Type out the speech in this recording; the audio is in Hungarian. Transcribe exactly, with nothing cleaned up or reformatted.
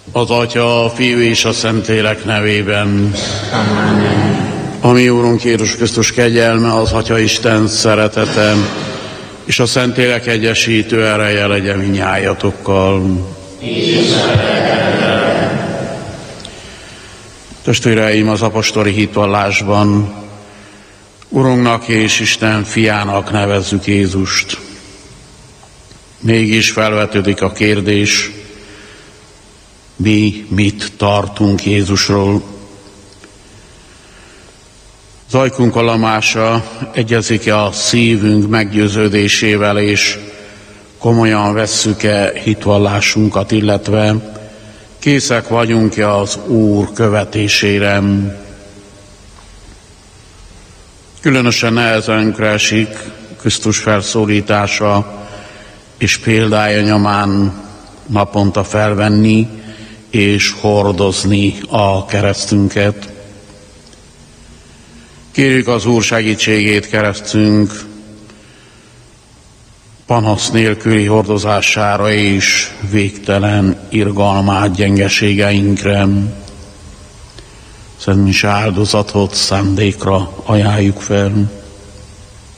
Az Atya, a Fiú és a Szentlélek nevében. Amen. A mi Úrunk Jézus Krisztus kegyelme, az Atya Isten szeretete, és a Szentlélek egyesítő ereje legyen minnyájatokkal. Testvéreim, az apostoli hitvallásban Urunknak és Isten fiának nevezzük Jézust. Mégis felvetődik a kérdés, mi mit tartunk Jézusról. Az ajkunk valamása egyezik-e a szívünk meggyőződésével, és komolyan vesszük-e hitvallásunkat, illetve készek vagyunk-e az Úr követésére. Különösen nehezenkre esik Krisztus felszólítása és példája nyomán naponta felvenni és hordozni a keresztünket. Kérjük az Úr segítségét keresztünk panasz nélküli hordozására és végtelen irgalmát gyengeségeinkre. Szent mise áldozatot szándékra ajánljuk fel.